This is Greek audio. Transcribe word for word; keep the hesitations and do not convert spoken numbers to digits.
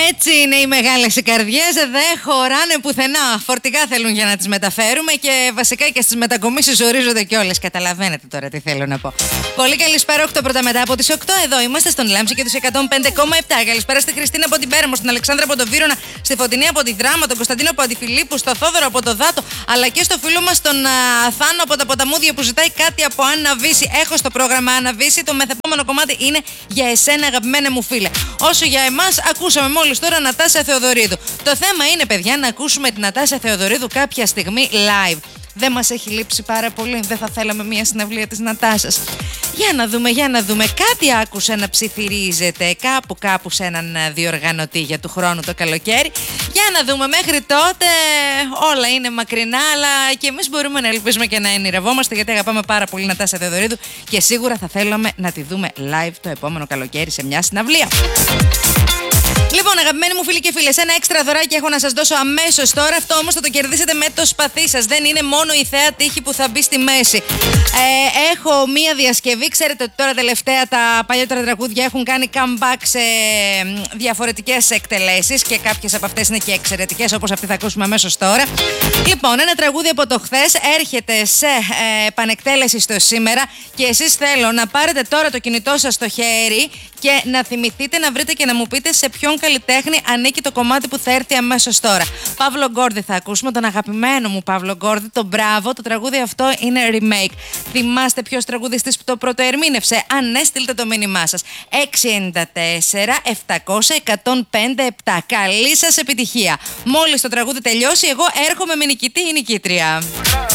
Έτσι είναι οι μεγάλες οι καρδιές, δεν χωράνε πουθενά. Φορτικά θέλουν για να τις μεταφέρουμε και βασικά και στις μετακομίσεις ζορίζονται κιόλας. Καταλαβαίνετε τώρα τι θέλω να πω. Πολύ καλησπέρα, οκτώ πρώτα μετά από τις οκτώ. Εδώ είμαστε στον Λάμψη και τους εκατόν πέντε κόμμα επτά. Καλησπέρα στη Χριστίνα από την Πέρμο, στην Αλεξάνδρα από τον Βύρωνα, στη Φωτεινή από τη Δράμα, τον Κωνσταντίνο από τη Φιλίππου, στο Θόδωρο από το Δάτο, αλλά και στο φίλο μας τον α, Θάνο από τα Ποταμούδια που ζητάει κάτι από Άννα Βύση. Έχω στο πρόγραμμα Άννα Βύση. Το μεθεπόμενο κομμάτι είναι για εσένα, αγαπημένα μου φίλε. Όσο για εμάς, ακούσαμε μόλις τώρα Νατάσα Θεοδωρίδου. Το θέμα είναι, παιδιά, να ακούσουμε την Νατάσα Θεοδωρίδου κάποια στιγμή live. Δεν μας έχει λείψει πάρα πολύ. Δεν θα θέλαμε μια συναυλία της Νατάσας. Για να δούμε, για να δούμε. Κάτι άκουσα να ψιθυρίζεται κάπου κάπου σε έναν διοργανωτή για του χρόνου το καλοκαίρι. Για να δούμε. Μέχρι τότε όλα είναι μακρινά, αλλά και εμείς μπορούμε να ελπίζουμε και να ενηρευόμαστε, γιατί αγαπάμε πάρα πολύ Νατάσα Θεοδωρίδου και σίγουρα θα θέλαμε να τη δούμε live το επόμενο καλοκαίρι σε μια συναυλία. Λοιπόν, αγαπημένοι μου φίλοι και φίλες, ένα έξτρα δωράκι έχω να σας δώσω αμέσως τώρα. Αυτό όμως θα το κερδίσετε με το σπαθί σας. Δεν είναι μόνο η θέα τύχη που θα μπει στη μέση. Ε, έχω μία διασκευή. Ξέρετε ότι τώρα τελευταία τα παλιότερα τραγούδια έχουν κάνει comeback σε διαφορετικές εκτελέσεις και κάποιες από αυτές είναι και εξαιρετικές, όπως αυτή θα ακούσουμε αμέσως τώρα. Λοιπόν, ένα τραγούδι από το χθες έρχεται σε ε, επανεκτέλεση στο σήμερα και εσείς θέλω να πάρετε τώρα το κινητό σας στο χέρι και να θυμηθείτε να βρείτε και να μου πείτε σε ποιον καλλιτέχνη ανήκει το κομμάτι που θα έρθει αμέσως τώρα. Παύλο Γκόρδη θα ακούσουμε, τον αγαπημένο μου Παύλο Γκόρδη, το Μπράβο. Το τραγούδι αυτό είναι remake. Θυμάστε ποιος τραγουδιστής που το πρωτοερμήνευσε? Αν ναι, στείλτε το μήνυμά σας. έξι εννιά τέσσερα επτακόσια εκατόν πέντε επτά. Καλή σας επιτυχία. Μόλις το τραγούδι τελειώσει, εγώ έρχομαι με νικητή ή νικήτρια.